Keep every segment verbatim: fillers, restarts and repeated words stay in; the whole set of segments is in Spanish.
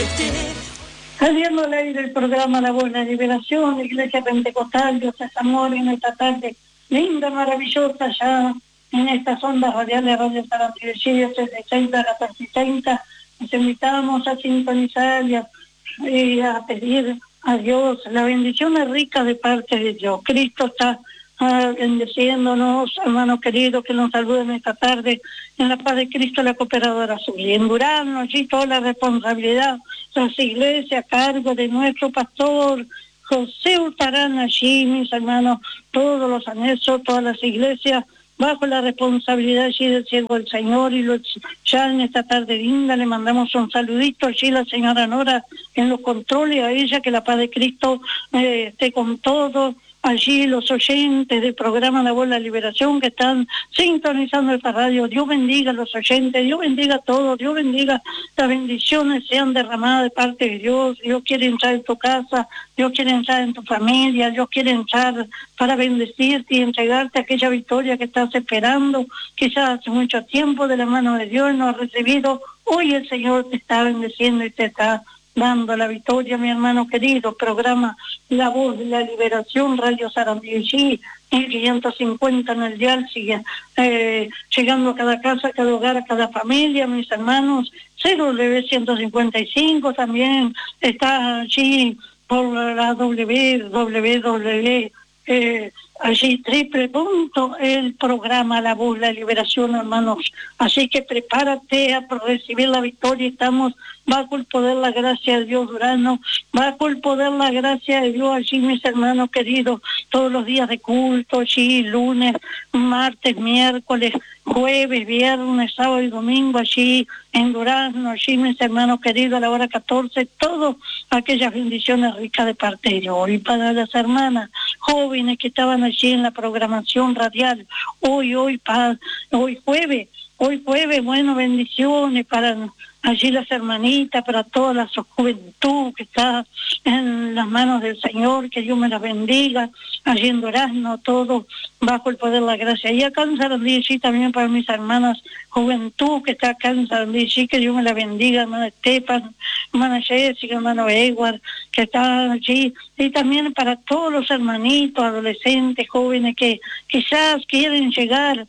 Saliendo al aire el programa La Voz de la Liberación, la Iglesia Pentecostal, Dios es amor, en esta tarde linda, maravillosa, ya en estas ondas radiales, Radio Sarandí de Chile, trescientos sesenta, catorce sesenta, nos invitamos a sintonizar y a, y a pedir a Dios la bendición es rica de parte de Dios. Cristo está ah, bendiciéndonos, hermanos queridos, que nos saluden esta tarde en la paz de Cristo, la cooperadora suya. En Durán, allí toda la responsabilidad, las iglesias a cargo de nuestro pastor José Utarán, allí, mis hermanos, todos los anexos, todas las iglesias, bajo la responsabilidad allí del siervo del Señor, y lo, ya en esta tarde linda le mandamos un saludito allí la señora Nora en los controles, a ella que la paz de Cristo eh, esté con todos. Allí los oyentes del programa La Voz de la Liberación que están sintonizando esta radio, Dios bendiga a los oyentes, Dios bendiga a todos, Dios bendiga, las bendiciones sean derramadas de parte de Dios. Dios quiere entrar en tu casa, Dios quiere entrar en tu familia, Dios quiere entrar para bendecirte y entregarte aquella victoria que estás esperando, quizás hace mucho tiempo de la mano de Dios no has recibido. Hoy el Señor te está bendiciendo y te está dando la victoria, mi hermano querido. Programa La Voz de la Liberación, Radio Sarandí, mil quinientos cincuenta en el dial, sigue eh, llegando a cada casa, a cada hogar, a cada familia, mis hermanos. cero W ciento cincuenta y cinco también está allí por la W W W, eh, allí triple punto, el programa La Voz de la Liberación, hermanos. Así que prepárate a recibir la victoria. Estamos bajo el poder, la gracia de Dios, Durano, bajo el poder, la gracia de Dios allí, mis hermanos queridos, todos los días de culto, allí, lunes, martes, miércoles, jueves, viernes, sábado y domingo, allí en Durazno, allí, mis hermanos queridos, a la hora catorce, todas aquellas bendiciones ricas de parte de Dios. Y para las hermanas jóvenes que estaban allí en la programación radial, hoy, hoy, pa, hoy jueves, hoy jueves, bueno, bendiciones para allí las hermanitas, para toda la juventud que está en las manos del Señor, que Dios me las bendiga, allí en Durazno, todo bajo el poder de la gracia. Y acá en Sarandí, sí, también para mis hermanas juventud que está acá en Sarandí, sí, que Dios me la bendiga, hermana Esteban, hermana Jessica, hermano Edward, que está allí, y también para todos los hermanitos, adolescentes, jóvenes que quizás quieren llegar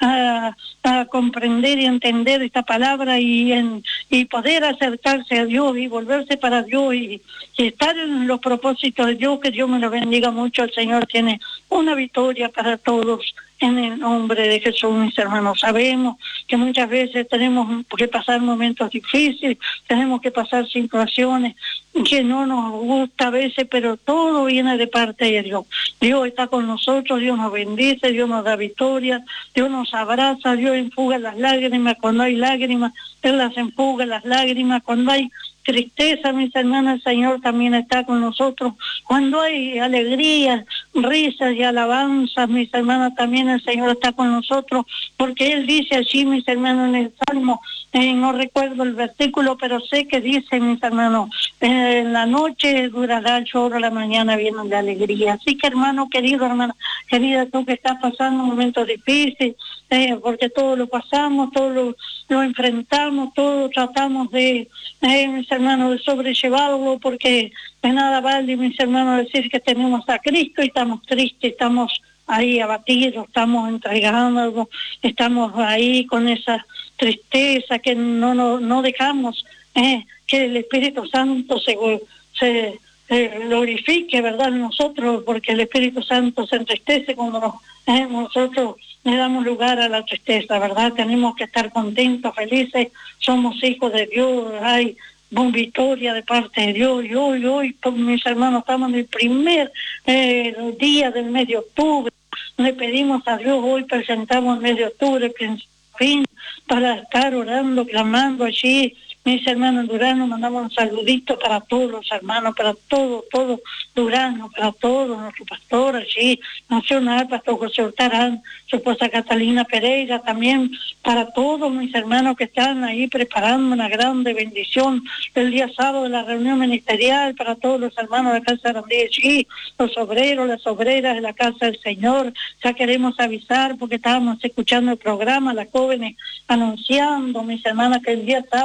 a, a comprender y entender esta palabra y, en, y poder acercarse a Dios y volverse para Dios y, y estar en los propósitos de Dios. Que Dios me lo bendiga mucho. El Señor tiene una victoria para todos en el nombre de Jesús, mis hermanos. Sabemos que muchas veces tenemos que pasar momentos difíciles, tenemos que pasar situaciones que no nos gusta a veces, pero todo viene de parte de Dios. Dios está con nosotros, Dios nos bendice, Dios nos da victoria, Dios nos abraza, Dios enjuga las lágrimas cuando hay lágrimas, Él las enjuga las lágrimas cuando hay tristeza, mis hermanas, el Señor también está con nosotros. Cuando hay alegría, risas y alabanzas, mis hermanas, también el Señor está con nosotros, porque Él dice allí, mis hermanos, en el Salmo, eh, no recuerdo el versículo, pero sé que dice, mis hermanos, eh, en la noche durará el lloro, la mañana viene la alegría. Así que, hermano querido, hermana querida, tú que estás pasando un momento difícil, eh, porque todos lo pasamos, todos lo, lo enfrentamos, todos tratamos de, eh, mis hermanos, de sobrellevarlo, porque de nada vale, mis hermanos, decir que tenemos a Cristo y estamos tristes, estamos ahí abatidos, estamos entregando, estamos ahí con esa tristeza que no no, no dejamos eh, que el Espíritu Santo se, se eh, glorifique, ¿verdad?, en nosotros, porque el Espíritu Santo se entristece cuando nos, eh, nosotros le damos lugar a la tristeza, ¿verdad? Tenemos que estar contentos, felices, somos hijos de Dios, hay con victoria de parte de Dios. Y hoy, hoy, mis hermanos, estamos en el primer eh, día del mes de octubre. Le pedimos a Dios, hoy presentamos el mes de octubre, fin, para estar orando, clamando allí. Mis hermanos Durano, mandamos un saludito para todos los hermanos, para todos, todos Durano, para todos, nuestro pastor allí, nacional, pastor José Ortarán, su esposa Catalina Pereira, también para todos mis hermanos que están ahí preparando una grande bendición el día sábado de la reunión ministerial, para todos los hermanos de la Casa de Sarandí allí, los obreros, las obreras de la Casa del Señor. Ya queremos avisar, porque estábamos escuchando el programa, las jóvenes anunciando, mis hermanas, que el día sábado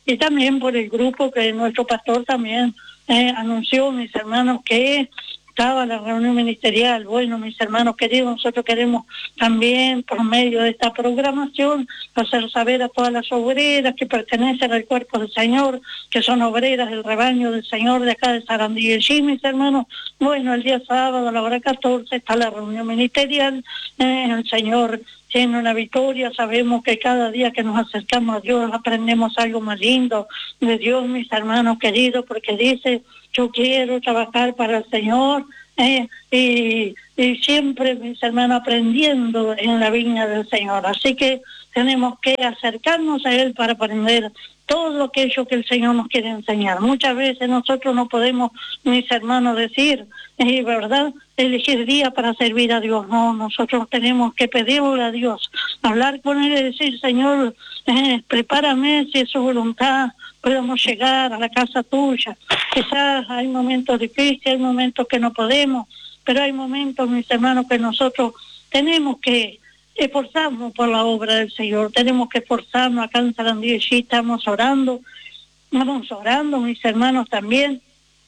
y también por el grupo que nuestro pastor también eh, anunció, mis hermanos, que estaba la reunión ministerial. Bueno, mis hermanos queridos, nosotros queremos también, por medio de esta programación, hacer saber a todas las obreras que pertenecen al cuerpo del Señor, que son obreras del rebaño del Señor de acá de Sarandí y allí, mis hermanos. Bueno, el día sábado a la hora catorce está la reunión ministerial. Eh, el Señor tiene una victoria. Sabemos que cada día que nos acercamos a Dios aprendemos algo más lindo de Dios, mis hermanos queridos, porque dice: yo quiero trabajar para el Señor, eh, y, y siempre, mis hermanos, aprendiendo en la viña del Señor. Así que tenemos que acercarnos a Él para aprender todo aquello que el Señor nos quiere enseñar. Muchas veces nosotros no podemos, mis hermanos, decir, eh, ¿verdad?, elegir día para servir a Dios. No, nosotros tenemos que pedirle a Dios, hablar con Él y decir: Señor, eh, prepárame, si es su voluntad, podemos llegar a la casa tuya. Quizás hay momentos difíciles, hay momentos que no podemos, pero hay momentos, mis hermanos, que nosotros tenemos que esforzarnos por la obra del Señor, tenemos que esforzarnos. Acá en Sarandí allí estamos orando, estamos orando, mis hermanos, también,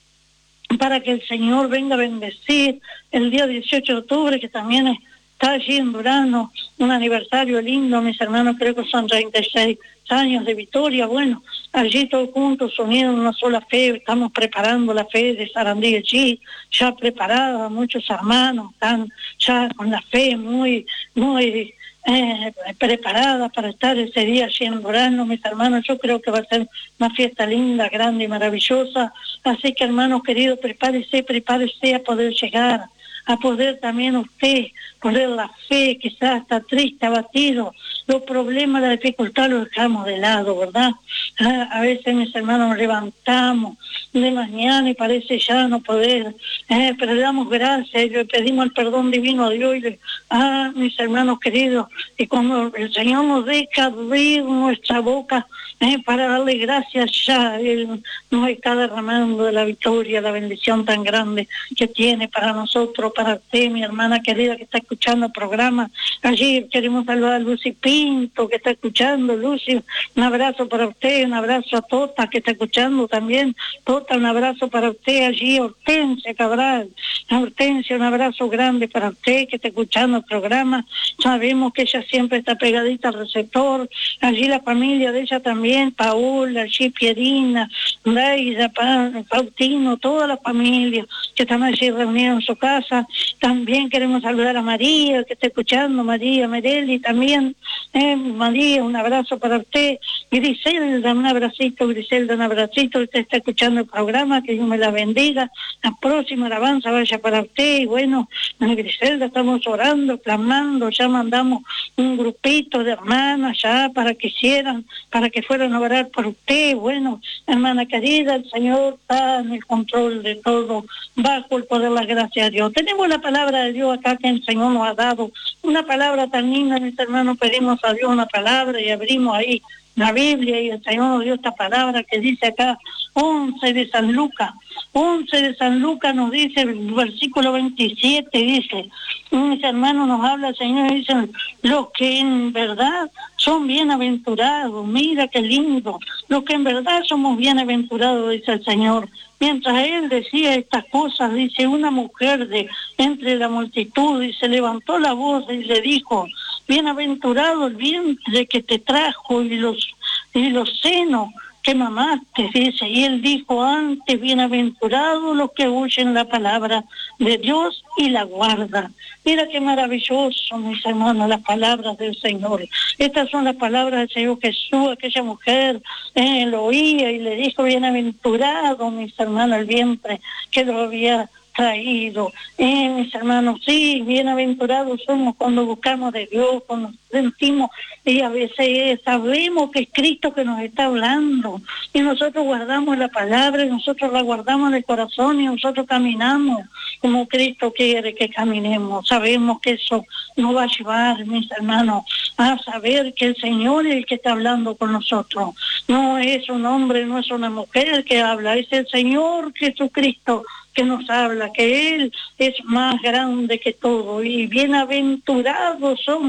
para que el Señor venga a bendecir el día dieciocho de octubre, que también está allí en Durano, un aniversario lindo, mis hermanos, creo que son treinta y seis años de victoria. Bueno, allí todos juntos, unidos en una sola fe, estamos preparando la fe de Sarandí allí, ya preparada, muchos hermanos están ya con la fe muy, muy eh, preparada para estar ese día allí en Durano, mis hermanos. Yo creo que va a ser una fiesta linda, grande y maravillosa. Así que, hermanos queridos, prepárese, prepárese a poder llegar, a poder también usted poner la fe. Quizás está triste, abatido, los problemas, la dificultad los dejamos de lado, ¿verdad? Ah, a veces, mis hermanos, nos levantamos de mañana y parece ya no poder, eh, pero le damos gracias y le pedimos el perdón divino a Dios. Y le, ah, mis hermanos queridos, y cuando el Señor nos deja abrir nuestra boca eh, para darle gracias, ya Él nos está derramando de la victoria, la bendición tan grande que tiene para nosotros, para usted, mi hermana querida que está escuchando el programa. Allí queremos saludar a Lucy Pinto, que está escuchando. Lucy, un abrazo para usted, un abrazo a Tota, que está escuchando también. Tota, un abrazo para usted allí. Hortensia Cabral, Hortensia, un abrazo grande para usted que está escuchando el programa. Sabemos que ella siempre está pegadita al receptor. Allí la familia de ella también, Paola, allí Pierina, Laida, pa, Faustino, toda la familia que están allí reunidos en su casa. También queremos saludar a María, que está escuchando, María Merelli también. Eh, María, un abrazo para usted. Griselda, un abracito, Griselda, un abracito. Usted está escuchando el programa, que Dios me la bendiga. La próxima alabanza vaya para usted. Y bueno, Griselda, estamos orando, clamando, ya mandamos un grupito de hermanas ya para que hicieran, para que fueran a orar por usted. Bueno, hermana querida, el Señor está en el control de todo, bajo el poder, la gracia de Dios. Tenemos la palabra de Dios acá que el Señor nos ha dado, una palabra tan linda, mis hermanos. Pedimos a Dios una palabra y abrimos ahí la Biblia y el Señor nos dio esta palabra que dice acá, once de San Lucas, once de San Lucas nos dice, el versículo veintisiete dice, mis hermanos, nos habla el Señor y dicen, los que en verdad son bienaventurados, mira qué lindo, los que en verdad somos bienaventurados, dice el Señor. Mientras él decía estas cosas, dice, una mujer de entre la multitud, y se levantó la voz y le dijo, bienaventurado el vientre que te trajo y los, y los senos que mamaste, dice. Y él dijo antes, bienaventurados los que oyen la palabra de Dios y la guardan. Mira qué maravilloso, mis hermanos, las palabras del Señor. Estas son las palabras del Señor Jesús. Aquella mujer eh, lo oía y le dijo, bienaventurado, mis hermanos, el vientre que lo había traído. Eh, mis hermanos, sí, bienaventurados somos cuando buscamos de Dios, cuando sentimos, y a veces eh, sabemos que es Cristo que nos está hablando, y nosotros guardamos la palabra, y nosotros la guardamos en el corazón, y nosotros caminamos como Cristo quiere que caminemos. Sabemos que eso nos va a llevar, mis hermanos, a saber que el Señor es el que está hablando con nosotros. No es un hombre, no es una mujer que habla, es el Señor Jesucristo que nos habla, que Él es más grande que todo, y bienaventurados somos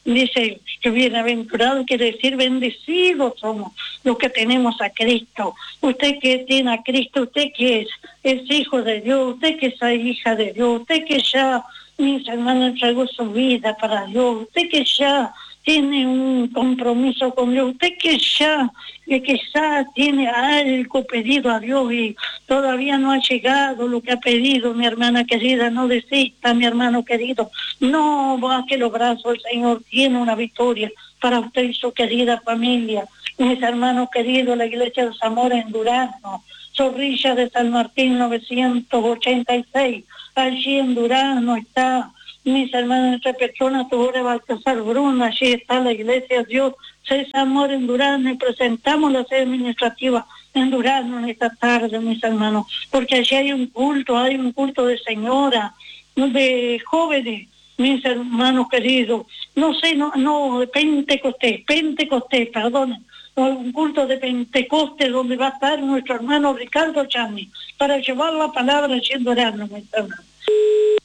dice que bienaventurado quiere decir bendecidos somos los que tenemos a Cristo. Usted que tiene a Cristo, usted que es, es hijo de Dios, usted que es hija de Dios, usted que ya, mis hermanos, entregó su vida para Dios, usted que ya tiene un compromiso con Dios, usted que ya, que quizá tiene algo pedido a Dios y todavía no ha llegado lo que ha pedido, mi hermana querida, no desista, mi hermano querido, no baje los brazos, el Señor tiene una victoria para usted y su querida familia. Mis hermanos queridos, la iglesia de Zamora en Durazno, Zorrilla de San Martín novecientos ochenta y seis, allí en Durazno está. Mis hermanos, nuestra persona, Tugore Baltasar Bruno, allí está la iglesia Dios, César Amor en Durazno, y presentamos la sede administrativa en Durazno en esta tarde, mis hermanos, porque allí hay un culto, hay un culto de señora, de jóvenes, mis hermanos queridos, no sé, no, no, de Pentecostés, Pentecostés, perdón, un culto de Pentecostés donde va a estar nuestro hermano Ricardo Chami, para llevar la palabra allí en Durazno, mis hermanos.